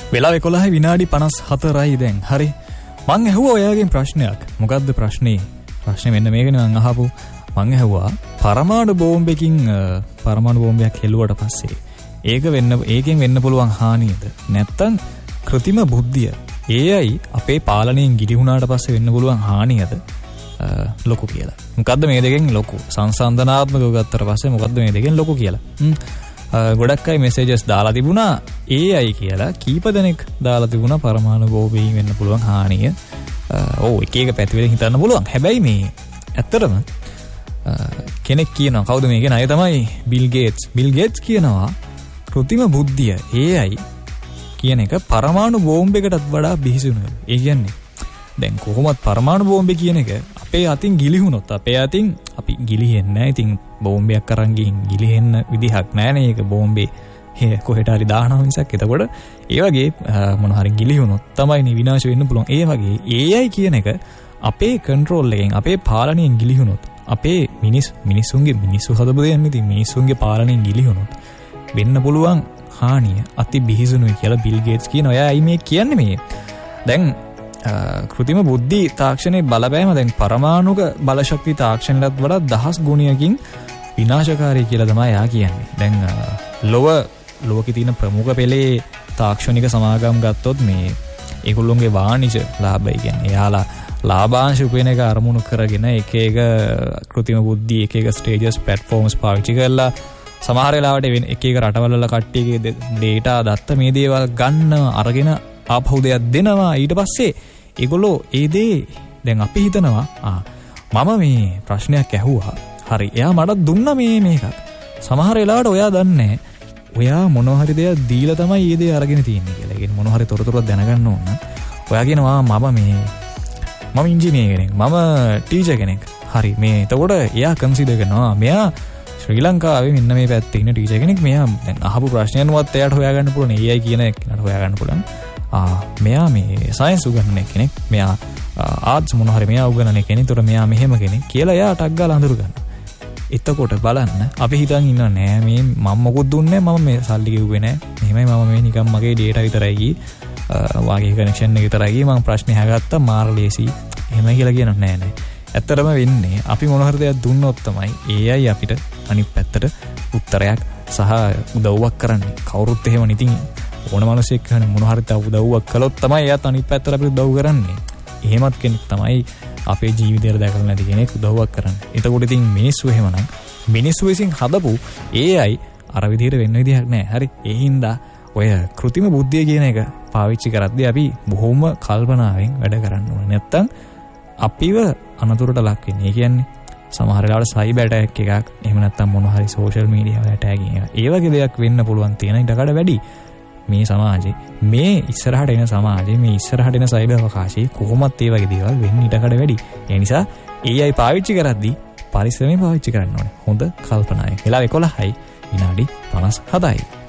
වෙලාව 11 විනාඩි 54යි දැන්. හරි. මං ඇහුවා ඔයාගෙන් ප්‍රශ්නයක්. මොකද්ද ප්‍රශ්නේ? ප්‍රශ්නේ මෙන්න මේකනේ මං අහපු. මං ඇහුවා පරමාණු බෝම්බයක් හෙළුවට පස්සේ ඒකෙන් වෙන්න පුළුවන් හානියද නැත්තම් කෘතිම බුද්ධිය AI අපේ පාලනයෙන් ගිලිහුණාට පස්සේ වෙන්න පුළුවන් හානියද ලොකු කියලා. මොකද්ද මේ දෙකෙන් ලොකු? සංසන්දනාත්මකව ගත්තට පස්සේ මොකද්ද මේ දෙකෙන් ලොකු කියලා? ගොඩක් අය මෙසේජස් දාලා තිබුණා AI කියලා. කීප දෙනෙක් දාලා තිබුණා පරමාණු බෝම්බයෙන් වෙන්න පුළුවන් හානිය. එක පැති වලින් හිතන්න පුළුවන්. හැබැයි මේ ඇත්තටම කෙනෙක් කියනවා, කවුද මේ කියන අය තමයි බිල් ගේට්ස් කියනවා කෘතිම බුද්ධිය AI කියන එක පරමාණු බෝම්බයකටත් වඩා බිහිසුණු. ඒ කියන්නේ දැන් කොහොමත් පරමාණු බෝම්බේ කියන එක අපේ අතින් ගිලිහුණොත් අපේ අතින් අපි ගිලිහෙන්නේ නැහැ. ඉතින් බෝම්බයක් අරන් ගිහින් ගිලිහෙන්න විදිහක් නැහැ නේ. ඒක බෝම්බේ කොහෙට හරි දානවා මිසක්. එතකොට ඒ වගේ මොන හරි ගිලිහුණොත් තමයි විනාශ වෙන්න පුළුවන්. ඒ වගේ AI කියන එක අපේ කන්ට්‍රෝල් එකෙන් අපේ පාලනයෙන් ගිලිහුණොත් අපේ මිනිස්සු හදපු දෙයක් නෙති මිනිස්සුන්ගේ පාලනයෙන් ගිලිහුණොත් වෙන්න පුළුවන් හානිය අති බිහිසුණුයි කියලා බිල් ගේට්ස් කියන අය මේ කියන්නේ මේ. දැන් කෘතිම බුද්ධි තාක්ෂණයේ බලපෑම දැන් පරමාණුක බලශක්ති තාක්ෂණයටත් වඩා 10 ගුණයකින් විනාශකාරී කියලා තමයි යා කියන්නේ. දැන් ලෝකේ තියෙන ප්‍රමුඛ පෙළේ තාක්ෂණික සමාගම් ගත්තොත් මේ ඒගොල්ලොන්ගේ වාණිජ ලාභය කියන්නේ එයාලා ලාභාංශ උපයන එක අරමුණු කරගෙන එක කෘතිම බුද්ධි එක ස්ටේජස් ප්ලැට්ෆෝම්ස් පාවිච්චි කරලා සමහර වෙලාවට එක රටවල කට්ටියගේ data දත්ත මේ දේවල් ගන්න අරගෙන ආපහු දෙයක් දෙනවා. ඊට පස්සේ ඒගොල්ලෝ ඒ දේ දැන් අපි හිතනවා මම මේ ප්‍රශ්නයක් ඇහුවා. හරි. එයා මට දුන්න මේකක්. සමහර වෙලාවට ඔයා දන්නේ ඔයා මොනවා හරි දෙයක් දීලා තමයි මේ දේ අරගෙන තියෙන්නේ කියලා. ඒ කියන්නේ මොනවා හරි තොරතුරක් දැනගන්න ඕන. ඔයා කියනවා මම ඉංජිනේර කෙනෙක්. මම ටීචර් කෙනෙක්. හරි. මේ එතකොට එයා කන්සිඩර් කරනවා මෙයා ශ්‍රී ලංකාවේ මෙන්න මේ පැත්තේ ඉන්න ටීචර් කෙනෙක්. මෙයා දැන් අහපු ප්‍රශ්නයන්වත් එයාට හොයාගන්න පුළුවන්. AI කියන එකට හොයාගන්න පුළුවන්. මෙයා මේ සයන්ස් උගන්වන කෙනෙක්. මෙයා ආර්ට්ස් මොන හරි මෙයා උගන්වන කෙනෙක්. ඒතර මෙයා මෙහෙම කෙනෙක් කියලා එයා ටක් ගාලා අඳුර ගන්නවා. එතකොට බලන්න අපි හිතන් ඉන්නව නෑ මේ මම මොකුත් දුන්නේ මම මේ සල්ලි කිව්වේ නෑ. මෙහෙමයි මම මේ නිකන් මගේ data විතරයි ගියේ. වාගේ කනෙක්ෂන් එක විතරයි ගියේ. මම ප්‍රශ්නේ අහගත්තා මාර ලේසි. එහෙමයි කියලා කියනවා නෑ. ඇත්තටම වෙන්නේ අපි මොන හරි දෙයක් දුන්නොත් තමයි AI අපිට අනිත් පැත්තට උත්තරයක් සහ උදව්වක් කරන්නේ. කවුරුත් එහෙම නිතින් ඕන මිනිහෙක් කරන මොන හරි උදව්වක් කළොත් තමයි එයාත් අනිත් පැත්තට අපිට උදව් කරන්නේ. එහෙමත් කෙනෙක් තමයි අපේ ජීවිතේට දැකලා නැති කෙනෙක් උදව්වක් කරන්නේ. එතකොට ඉතින් මිනිස්සු එහෙමනම් මිනිස්සු විසින් හදපු AI අර විදිහට වෙන්න විදිහක් නැහැ. හරි. ඒ හින්දා ඔය කෘතිම බුද්ධිය කියන එක පාවිච්චි කරද්දී අපි බොහොම කල්පනාවෙන් වැඩ කරන්න ඕනේ. නැත්තම් අපිව අනතුරට ලක් වෙන්නේ. ඒ කියන්නේ සමහර වෙලාවට සයිබර් ඇටැක් එකක් එහෙම නැත්තම් මොන හරි සෝෂල් මීඩියා වල ඇටැකින් එකක්. ඒ වගේ දෙයක් වෙන්න පුළුවන් තියෙන ඉඩකඩ වැඩි. මේ සමාජේ මේ ඉස්සරහට එන සමාජේ මේ ඉස්සරහට එන සයිබර් අවකාශයේ කොහොමත් ඒ වගේ දේවල් වෙන්න ඉඩකඩ වැඩි. ඒ නිසා AI පාවිච්චි කරද්දී පරිස්සමෙන් පාවිච්චි කරන්න ඕනේ. හොඳ කල්පනාවෙන්. වෙලාව 11යි විනාඩි 57යි.